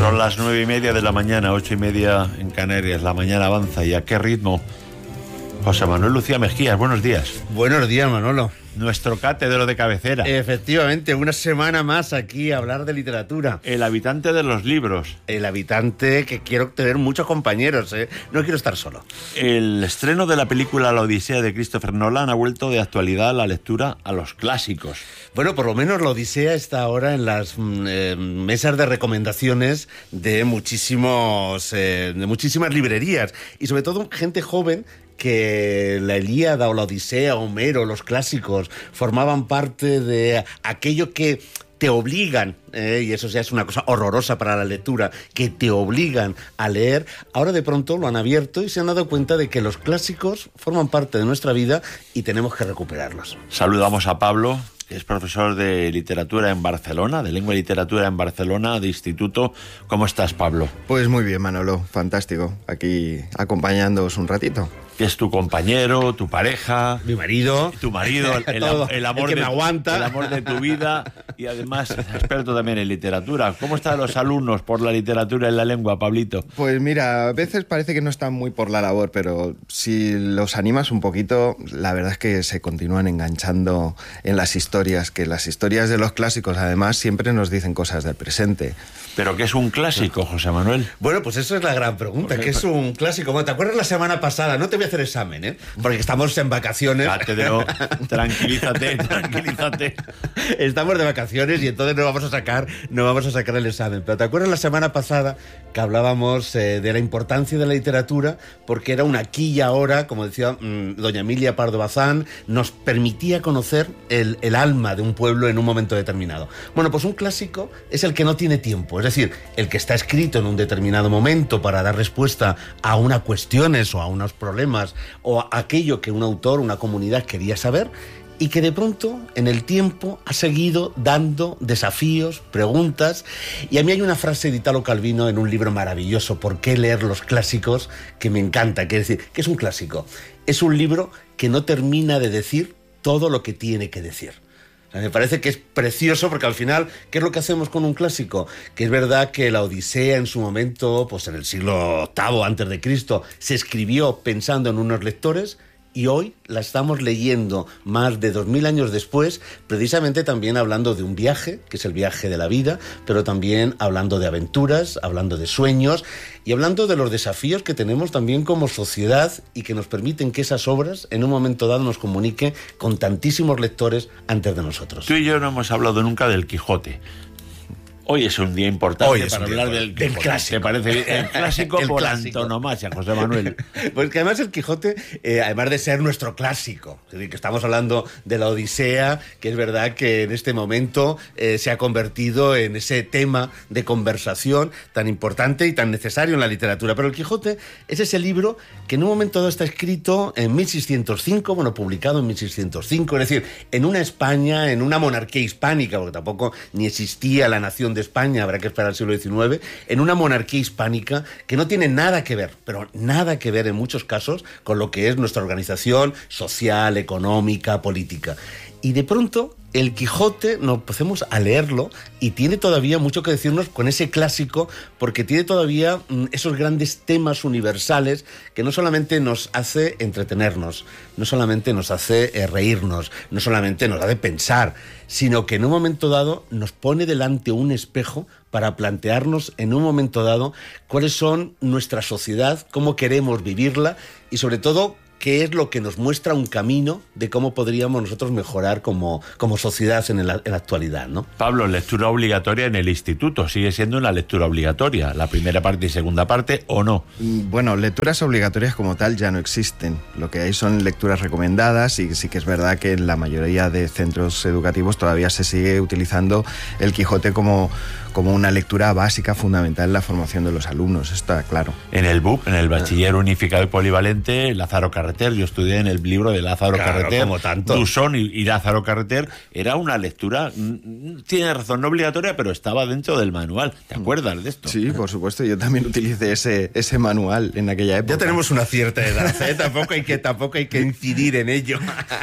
Son las 9:30 de la mañana, 8:30 en Canarias. La mañana avanza. ¿Y a qué ritmo? José Manuel Lucía Mejías, buenos días. Buenos días, Manolo. Nuestro catedrático de cabecera. Efectivamente, una semana más aquí a hablar de literatura. El habitante de los libros. El habitante que quiero tener muchos compañeros, ¿eh? No quiero estar solo. El estreno de la película La Odisea de Christopher Nolan ha vuelto de actualidad la lectura a los clásicos. Bueno, por lo menos La Odisea está ahora en las mesas de recomendaciones de muchísimas librerías. Y sobre todo gente joven que la Ilíada o la Odisea, Homero, los clásicos, formaban parte de aquello que te obligan, y eso ya es una cosa horrorosa para la lectura, que te obligan a leer. Ahora de pronto lo han abierto y se han dado cuenta de que los clásicos forman parte de nuestra vida y tenemos que recuperarlos. Saludamos a Pablo, que es profesor de literatura en Barcelona, de lengua y literatura en Barcelona, de instituto. ¿Cómo estás, Pablo? Pues muy bien, Manolo, fantástico. Aquí acompañándoos un ratito. Que es tu compañero, tu pareja, mi marido, tu marido, el amor que me aguanta, el amor de tu vida, y además experto también en literatura. ¿Cómo están los alumnos por la literatura y la lengua, Pablito? Pues mira, a veces parece que no están muy por la labor, pero si los animas un poquito, la verdad es que se continúan enganchando en las historias, que las historias de los clásicos además siempre nos dicen cosas del presente. ¿Pero qué es un clásico, José Manuel? Bueno, pues eso es la gran pregunta. ¿Qué es un clásico? Bueno, ¿te acuerdas la semana pasada? No te voy a hacer examen, ¿eh? Porque estamos en vacaciones. Tranquilízate. Estamos de vacaciones y entonces no vamos a sacar el examen. Pero ¿te acuerdas la semana pasada que hablábamos de la importancia de la literatura? Porque era un aquí y ahora, como decía doña Emilia Pardo Bazán, nos permitía conocer el alma de un pueblo en un momento determinado. Bueno, pues un clásico es el que no tiene tiempo. Es decir, el que está escrito en un determinado momento para dar respuesta a unas cuestiones o a unos problemas o a aquello que un autor, una comunidad quería saber, y que de pronto en el tiempo ha seguido dando desafíos, preguntas. Y a mí hay una frase de Italo Calvino en un libro maravilloso, ¿Por qué leer los clásicos?, que me encanta. Que es decir, ¿qué es un clásico? Es un libro que no termina de decir todo lo que tiene que decir. Me parece que es precioso porque al final, ¿qué es lo que hacemos con un clásico? Que es verdad que la Odisea en su momento, pues en el siglo VIII antes de Cristo, se escribió pensando en unos lectores, y hoy la estamos leyendo más de 2000 años después, precisamente también hablando de un viaje, que es el viaje de la vida, pero también hablando de aventuras, hablando de sueños y hablando de los desafíos que tenemos también como sociedad y que nos permiten que esas obras en un momento dado nos comuniquen con tantísimos lectores antes de nosotros. Tú y yo no hemos hablado nunca del Quijote. Hoy es un día importante para hablar del clásico. ¿Te parece bien? El clásico por antonomasia, José Manuel. Pues que además el Quijote, además de ser nuestro clásico, es decir, que estamos hablando de la Odisea, que es verdad que en este momento se ha convertido en ese tema de conversación tan importante y tan necesario en la literatura. Pero el Quijote es ese libro que en un momento dado está escrito en 1605, bueno, publicado en 1605, es decir, en una España, en una monarquía hispánica, porque tampoco ni existía la nación de España, habrá que esperar al siglo XIX, en una monarquía hispánica que no tiene nada que ver, pero nada que ver en muchos casos con lo que es nuestra organización social, económica, política. Y de pronto el Quijote nos empecemos a leerlo y tiene todavía mucho que decirnos con ese clásico, porque tiene todavía esos grandes temas universales que no solamente nos hace entretenernos, no solamente nos hace reírnos, no solamente nos hace pensar, sino que en un momento dado nos pone delante un espejo para plantearnos en un momento dado cuáles son nuestra sociedad, cómo queremos vivirla y sobre todo qué es lo que nos muestra un camino de cómo podríamos nosotros mejorar como sociedad en la actualidad, ¿no? Pablo, lectura obligatoria en el instituto. ¿Sigue siendo una lectura obligatoria? ¿La primera parte y segunda parte o no? Bueno, lecturas obligatorias como tal ya no existen. Lo que hay son lecturas recomendadas y sí que es verdad que en la mayoría de centros educativos todavía se sigue utilizando el Quijote como una lectura básica, fundamental en la formación de los alumnos, está claro. En el BUP, en el Bachiller Unificado y Polivalente, Lázaro Cárdenas Carreter. Yo estudié en el libro de Lázaro Carreter, como tanto. Dusson y Lázaro Carreter. Era una lectura, tiene razón, no obligatoria, pero estaba dentro del manual. ¿Te acuerdas de esto? Sí, por supuesto. Yo también utilicé ese manual en aquella época. Ya tenemos una cierta edad, ¿eh? Tampoco hay que incidir en ello.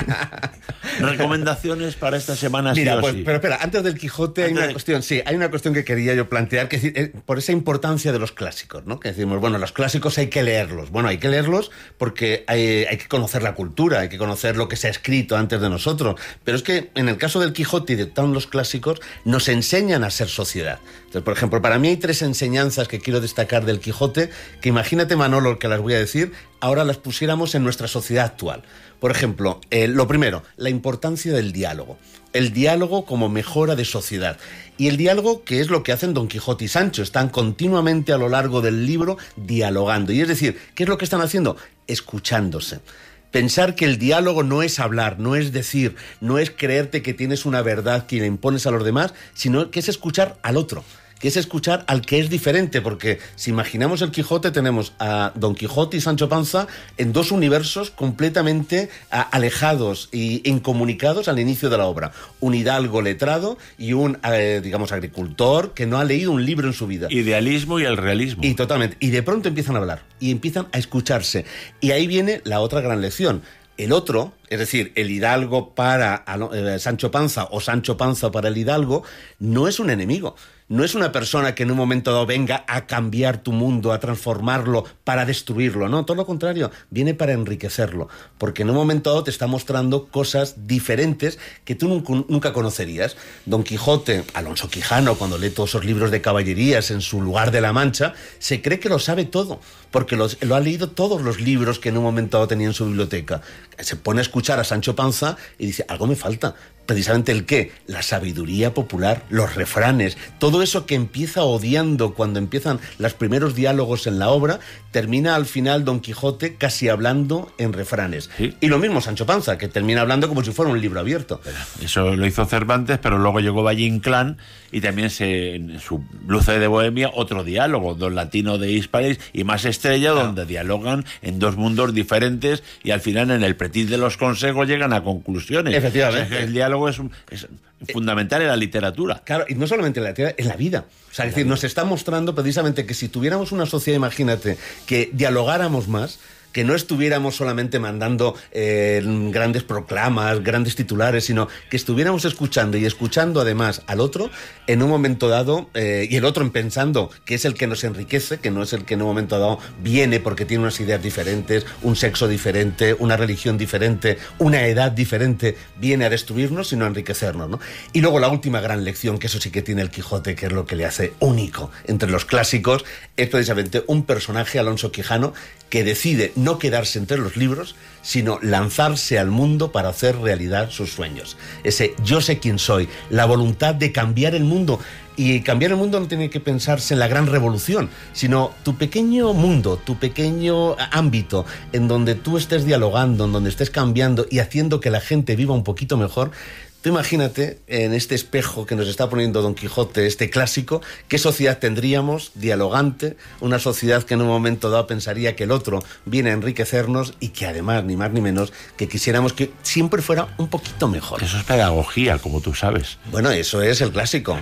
¿Recomendaciones para esta semana? Mira, sí o pues, sí? pero espera, antes del Quijote hay una cuestión que quería yo plantear, que es decir, por esa importancia de los clásicos, ¿no? Que decimos, bueno, los clásicos hay que leerlos. Bueno, hay que leerlos porque hay que conocer la cultura, hay que conocer lo que se ha escrito antes de nosotros. Pero es que en el caso del Quijote y de todos los clásicos, nos enseñan a ser sociedad. Entonces, por ejemplo, para mí hay 3 enseñanzas que quiero destacar del Quijote, que imagínate, Manolo, que las voy a decir, ahora las pusiéramos en nuestra sociedad actual. Por ejemplo, lo primero, la importancia del diálogo. El diálogo como mejora de sociedad. Y el diálogo, que es lo que hacen Don Quijote y Sancho, están continuamente a lo largo del libro dialogando. Y es decir, ¿qué es lo que están haciendo? Escuchándose. Pensar que el diálogo no es hablar, no es decir, no es creerte que tienes una verdad que le impones a los demás, sino que es escuchar al otro, que es escuchar al que es diferente, porque si imaginamos el Quijote, tenemos a Don Quijote y Sancho Panza en 2 universos completamente alejados e incomunicados al inicio de la obra. Un hidalgo letrado y un, digamos, agricultor que no ha leído un libro en su vida. Idealismo y el realismo. Y totalmente. Y de pronto empiezan a hablar y empiezan a escucharse. Y ahí viene la otra gran lección. El otro, es decir, el hidalgo para Sancho Panza o Sancho Panza para el hidalgo, no es un enemigo. No es una persona que en un momento dado venga a cambiar tu mundo, a transformarlo para destruirlo. No, todo lo contrario, viene para enriquecerlo. Porque en un momento dado te está mostrando cosas diferentes que tú nunca conocerías. Don Quijote, Alonso Quijano, cuando lee todos esos libros de caballerías en su lugar de la Mancha, se cree que lo sabe todo, porque lo ha leído todos los libros que en un momento dado tenía en su biblioteca. Se pone a escuchar a Sancho Panza y dice, algo me falta. Precisamente el qué, la sabiduría popular, los refranes, todo eso que empieza odiando cuando empiezan los primeros diálogos en la obra, termina al final Don Quijote casi hablando en refranes. Sí. Y lo mismo Sancho Panza, que termina hablando como si fuera un libro abierto. Eso lo hizo Cervantes, pero luego llegó Valle Inclán y también en su Luce de Bohemia, otro diálogo, Don Latino de Hispalis y Más Estrella, donde dialogan en 2 mundos diferentes y al final en el pretil de los consejos llegan a conclusiones. Efectivamente. O sea, el diálogo es fundamental en la literatura. Claro, y no solamente en la literatura, en la vida. O sea, es decir, nos está mostrando precisamente que si tuviéramos una sociedad, imagínate, que dialogáramos más, que no estuviéramos solamente mandando grandes proclamas, grandes titulares, sino que estuviéramos escuchando y escuchando además al otro en un momento dado, y el otro pensando que es el que nos enriquece, que no es el que en un momento dado viene porque tiene unas ideas diferentes, un sexo diferente, una religión diferente, una edad diferente, viene a destruirnos, sino a enriquecernos, ¿no? Y luego la última gran lección, que eso sí que tiene el Quijote, que es lo que le hace único entre los clásicos, es precisamente un personaje, Alonso Quijano, que decide no quedarse entre los libros, sino lanzarse al mundo para hacer realidad sus sueños. Ese yo sé quién soy, la voluntad de cambiar el mundo. Y cambiar el mundo no tiene que pensarse en la gran revolución, sino tu pequeño mundo, tu pequeño ámbito, en donde tú estés dialogando, en donde estés cambiando y haciendo que la gente viva un poquito mejor. Tú imagínate, en este espejo que nos está poniendo Don Quijote, este clásico, qué sociedad tendríamos dialogante, una sociedad que en un momento dado pensaría que el otro viene a enriquecernos y que además, ni más ni menos, que quisiéramos que siempre fuera un poquito mejor. Eso es pedagogía, como tú sabes. Bueno, eso es el clásico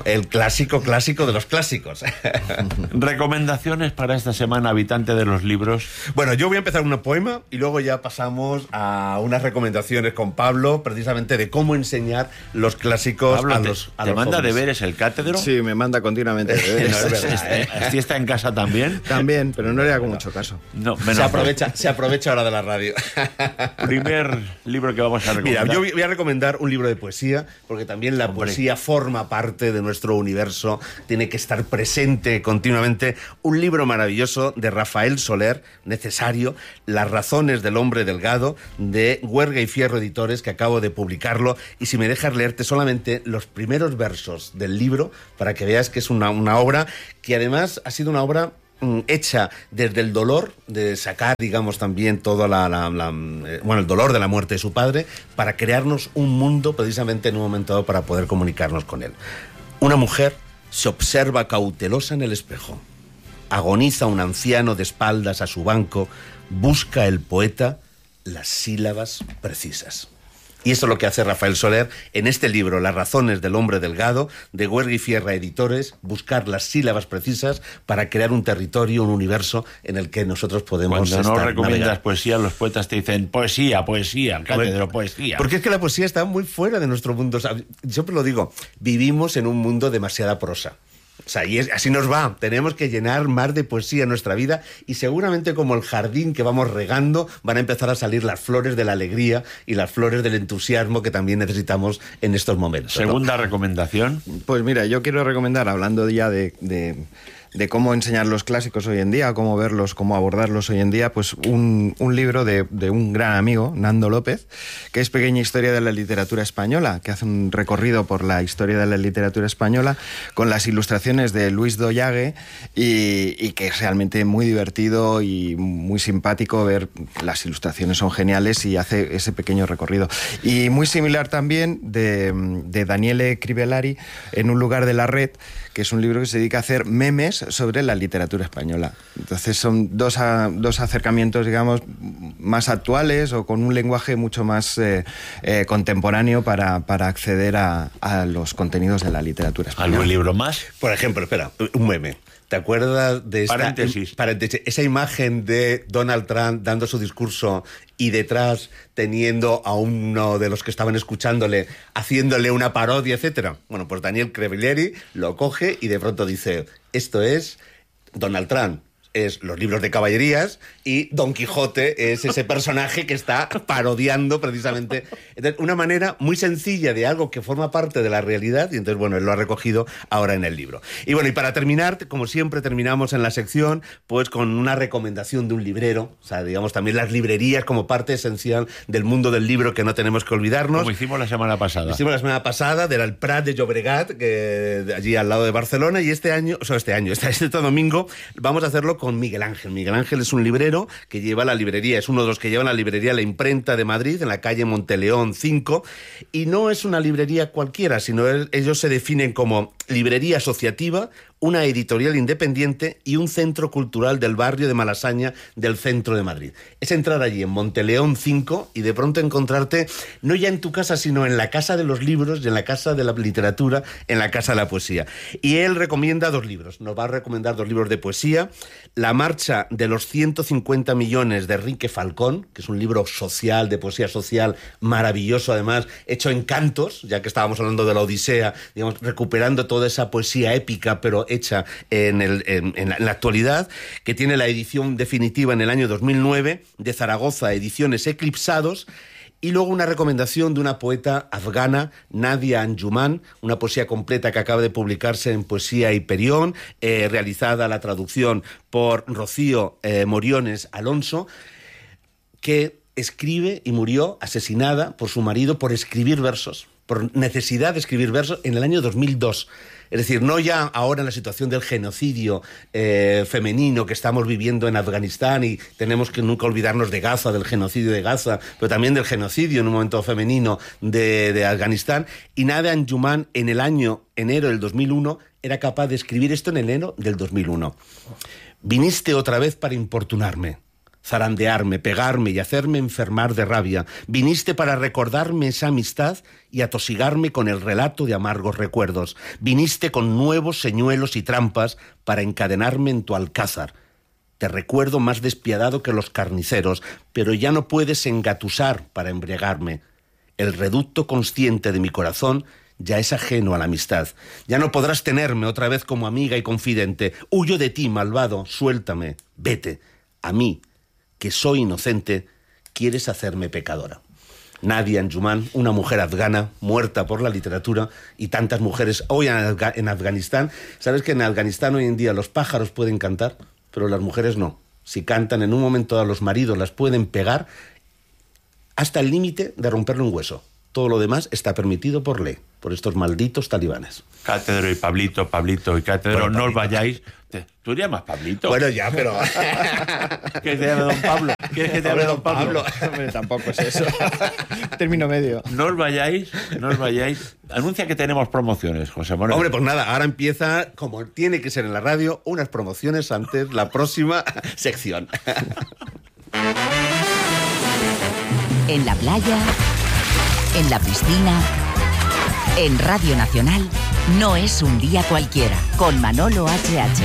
de los clásicos. ¿Recomendaciones para esta semana, habitante de los libros? Bueno, yo voy a empezar un poema y luego ya pasamos a unas recomendaciones con Pablo, precisamente de cómo enseñar los clásicos Pablo, a los ¿te manda jóvenes. deberes el cátedro? Sí, me manda continuamente deberes. No, es verdad, ¿Así está en casa también? También, pero no le hago mucho caso. No, Se aprovecha ahora de la radio. Primer libro que vamos a recomendar. Mira, yo voy a recomendar un libro de poesía, porque también la poesía forma parte de nuestro universo, tiene que estar presente continuamente. Un libro maravilloso de Rafael Soler, necesario, Las razones del hombre delgado, de Huerga y Fierro Editores, que acabo de publicarlo, y si me dejas leerte solamente los primeros versos del libro, para que veas que es una obra que además ha sido una obra hecha desde el dolor de sacar, digamos, también todo el dolor de la muerte de su padre, para crearnos un mundo precisamente en un momento dado para poder comunicarnos con él. Una mujer se observa cautelosa en el espejo. Agoniza un anciano de espaldas a su banco, busca el poeta las sílabas precisas. Y eso es lo que hace Rafael Soler en este libro, Las razones del hombre delgado, de Huerga y Fierra Editores, buscar las sílabas precisas para crear un territorio, un universo en el que nosotros podemos Cuando no recomiendas navegar. poesía, los poetas te dicen poesía, cátedro, poesía. Porque es que la poesía está muy fuera de nuestro mundo. O sea, yo siempre lo digo, vivimos en un mundo demasiada prosa. O sea, y así nos va. Tenemos que llenar más de poesía en nuestra vida y seguramente como el jardín que vamos regando van a empezar a salir las flores de la alegría y las flores del entusiasmo que también necesitamos en estos momentos, ¿no? Segunda recomendación. Pues mira, yo quiero recomendar, hablando ya de cómo enseñar los clásicos hoy en día, cómo verlos, cómo abordarlos hoy en día, pues un libro de un gran amigo, Nando López, que es Pequeña historia de la literatura española, que hace un recorrido por la historia de la literatura española con las ilustraciones de Luis Doyague y que es realmente muy divertido y muy simpático ver. Las ilustraciones son geniales y hace ese pequeño recorrido. Y muy similar también de Daniele Crivellari, En un lugar de la red, que es un libro que se dedica a hacer memes sobre la literatura española. Entonces son dos acercamientos, digamos, más actuales o con un lenguaje mucho más contemporáneo para acceder a los contenidos de la literatura española. ¿Algún libro más? Por ejemplo, espera, un meme. ¿Te acuerdas de esta Paréntesis, esa imagen de Donald Trump dando su discurso y detrás teniendo a uno de los que estaban escuchándole haciéndole una parodia, etcétera? Bueno, pues Daniel Crivellari lo coge y de pronto dice, esto es Donald Trump. Es los libros de caballerías y Don Quijote es ese personaje que está parodiando precisamente. Entonces, una manera muy sencilla de algo que forma parte de la realidad y entonces, bueno, él lo ha recogido ahora en el libro. Y bueno, y para terminar, como siempre terminamos en la sección, pues con una recomendación de un librero, o sea, digamos también las librerías como parte esencial del mundo del libro que no tenemos que olvidarnos. Como hicimos la semana pasada. Hicimos la semana pasada, del Prat de Llobregat, que allí al lado de Barcelona, y este domingo, vamos a hacerlo con Miguel Ángel. Miguel Ángel es un librero que lleva la librería, es uno de los que llevan la librería La Imprenta de Madrid, en la calle Monteleón 5, y no es una librería cualquiera, sino ellos se definen como librería asociativa, una editorial independiente y un centro cultural del barrio de Malasaña del centro de Madrid. Es entrar allí en Monteleón 5 y de pronto encontrarte no ya en tu casa, sino en la casa de los libros y en la casa de la literatura, en la casa de la poesía. Y él recomienda 2 libros, nos va a recomendar 2 libros de poesía: La marcha de los 150 millones de Enrique Falcón, que es un libro social, de poesía social, maravilloso además, hecho en cantos, ya que estábamos hablando de la Odisea, digamos, recuperando toda esa poesía épica, pero hecha en la actualidad, que tiene la edición definitiva en el año 2009 de Zaragoza Ediciones Eclipsados. Y luego una recomendación de una poeta afgana, Nadia Anjuman, una poesía completa que acaba de publicarse en Poesía Hiperión, realizada la traducción por Rocío Moriones Alonso, que escribe y murió asesinada por su marido por escribir versos, por necesidad de escribir versos en el año 2002. Es decir, no ya ahora en la situación del genocidio femenino que estamos viviendo en Afganistán, y tenemos que nunca olvidarnos de Gaza, del genocidio de Gaza, pero también del genocidio en un momento femenino de Afganistán. Y Nadia Anjuman en el año enero del 2001 era capaz de escribir esto en enero del 2001. Viniste otra vez para importunarme, zarandearme, pegarme y hacerme enfermar de rabia. Viniste para recordarme esa amistad y atosigarme con el relato de amargos recuerdos. Viniste con nuevos señuelos y trampas para encadenarme en tu alcázar. Te recuerdo más despiadado que los carniceros, pero ya no puedes engatusar para embriagarme. El reducto consciente de mi corazón ya es ajeno a la amistad. Ya no podrás tenerme otra vez como amiga y confidente. Huyo de ti, malvado, suéltame, vete. A mí, que soy inocente, quieres hacerme pecadora. Nadia Anjuman, una mujer afgana muerta por la literatura, y tantas mujeres hoy en Afganistán. ¿Sabes que en Afganistán hoy en día los pájaros pueden cantar, pero las mujeres no? Si cantan, en un momento a los maridos las pueden pegar hasta el límite de romperle un hueso. Todo lo demás está permitido por ley, por estos malditos talibanes. Cátedro y Pablito, Pablito y Cátedro, Bueno, no os Pablito. vayáis. ¿Tú te llamas Pablito? Bueno, ya, pero... ¿Quieres que te llame Don Pablo? ¿Quieres que te llame Don Pablo? Hombre, tampoco es eso. Término medio. No os vayáis, no os vayáis. Anuncia que tenemos promociones, José Manuel. Hombre, pues nada, ahora empieza, como tiene que ser en la radio, unas promociones antes la próxima sección. En la playa, en la piscina, en Radio Nacional, no es un día cualquiera, con Manolo H.H.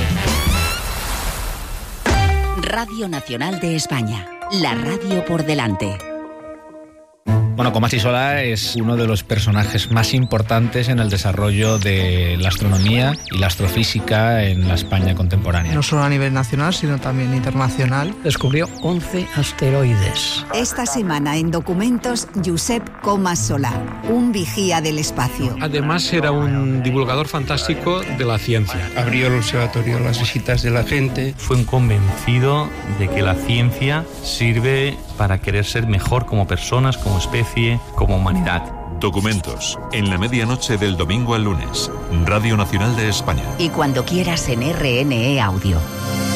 Radio Nacional de España, la radio por delante. Bueno, Comas y Solà es uno de los personajes más importantes en el desarrollo de la astronomía y la astrofísica en la España contemporánea. No solo a nivel nacional, sino también internacional. Descubrió 11 asteroides. Esta semana en Documentos, Josep Comas Solà, un vigía del espacio. Además era un divulgador fantástico de la ciencia. Abrió el observatorio a las visitas de la gente. Fue un convencido de que la ciencia sirve para querer ser mejor como personas, como especie, como humanidad. Documentos, en la medianoche del domingo al lunes, Radio Nacional de España. Y cuando quieras en RNE Audio.